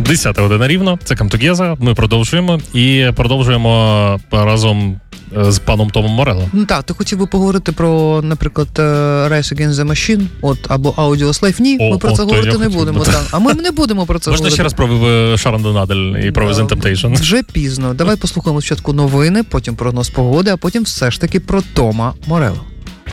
10 година рівно, це Камтугеза, ми продовжуємо. І продовжуємо разом з паном Томом Морелло. Ну так, ти хотів би поговорити про, наприклад, Rise Against the Machine, або Audio Slave. Ні, ми про це говорити не будемо. А ми не будемо про це говорити. Можна ще раз про Шарон Донадель і про Within Temptation? Вже пізно. Давай послухаємо спочатку новини, потім прогноз погоди, а потім все ж таки про Тома Морелло.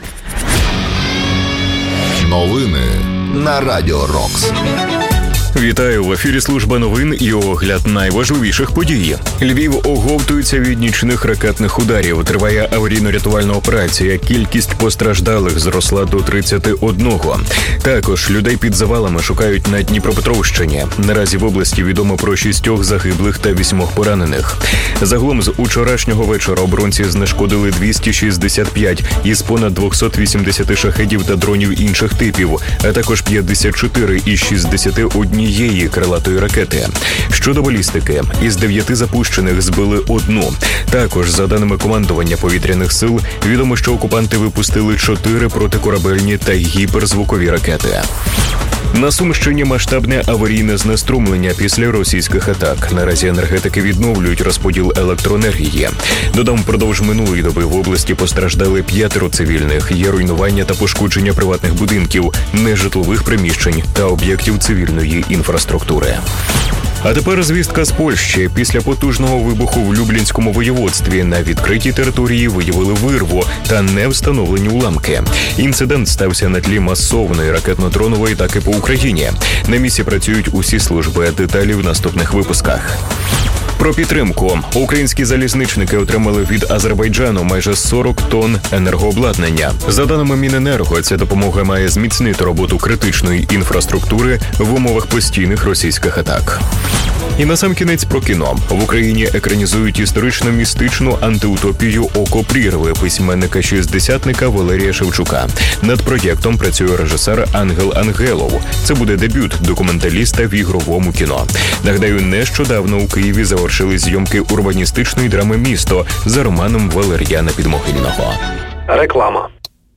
Новини на Радіо Рокс. Вітаю, в ефірі служба новин і огляд найважливіших подій. Львів оговтується від нічних ракетних ударів. Триває аварійно-рятувальна операція. Кількість постраждалих зросла до 31. Також людей під завалами шукають на Дніпропетровщині. Наразі в області відомо про 6 загиблих та 8 поранених. Загалом з учорашнього вечора оборонці знешкодили 265 із понад 280 шахедів та дронів інших типів, а також 54 із 61 крилатої ракети. Щодо балістики, із 9 запущених збили 1. Також, за даними командування повітряних сил, відомо, що окупанти випустили 4 протикорабельні та гіперзвукові ракети. На Сумщині масштабне аварійне знеструмлення після російських атак. Наразі енергетики відновлюють розподіл електроенергії. Додам, впродовж минулої доби в області постраждали 5 цивільних. Є руйнування та пошкодження приватних будинків, нежитлових приміщень та об'єктів цивільної інфраструктури. А тепер звістка з Польщі. Після потужного вибуху в Люблінському воєводстві на відкритій території виявили вирву та невстановлені уламки. Інцидент стався на тлі масованої ракетно-дронової атаки по Україні. На місці працюють усі служби. Деталі в наступних випусках. Про підтримку. Українські залізничники отримали від Азербайджану майже 40 тонн енергообладнання. За даними Міненерго, ця допомога має зміцнити роботу критичної інфраструктури в умовах постійних російських атак. І насамкінець про кіно. В Україні екранізують історично-містичну антиутопію «Око прірви» письменника-шістдесятника Валерія Шевчука. Над проєктом працює режисер Ангел Ангелов. Це буде дебют документаліста в ігровому кіно. Нагадаю, нещодавно у Києві завершили зйомки урбаністичної драми «Місто» за романом Валер'яна Підмогильного. Реклама.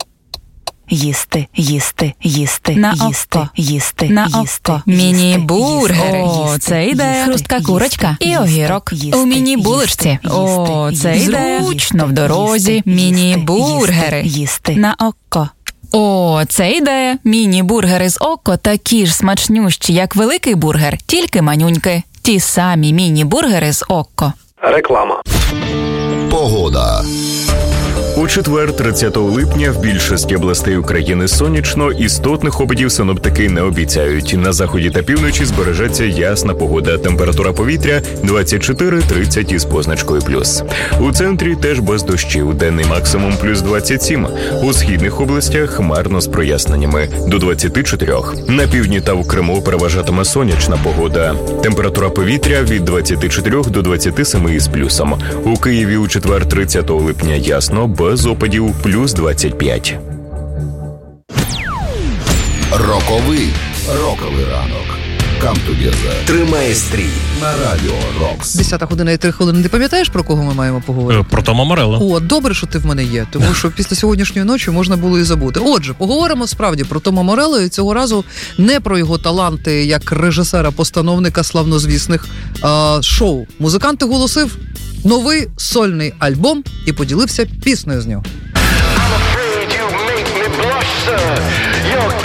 Їсти, їсти, їсти, на їсти, око, їсти, на око. Міні-бургери. О, це ідея. Хрустка курочка і огірок. У міні-булочці. О, це ідея. Зручно в дорозі. Міні-бургери. Їсти на око. О, це ідея. Міні-бургери з око такі ж смачнющі, як великий бургер, тільки манюньки. Ті самі міні-бургери з око. Реклама. Погода. У четвер, 30 липня, в більшості областей України сонячно, істотних опадів синоптики не обіцяють. На заході та півночі збережеться ясна погода. Температура повітря 24-30 із позначкою плюс. У центрі теж без дощів. Денний максимум плюс 27. У східних областях хмарно з проясненнями до 24. На півдні та в Криму переважатиме сонячна погода. Температура повітря від 24 до 27 із плюсом. У Києві у четвер, 30 липня ясно, без опадів плюс 25. Роковий ранок. Камтугеза тримає стрій на Радіо Рокс. 10 година і 3 хвилини. Ти пам'ятаєш, про кого ми маємо поговорити? Про Тома Морелло. О, добре, що ти в мене є, тому що після сьогоднішньої ночі можна було і забути. Отже, поговоримо справді про Тома Морелло, і цього разу не про його таланти як режисера-постановника славнозвісних шоу. Музикант оголосив новий сольний альбом і поділився піснею з нього.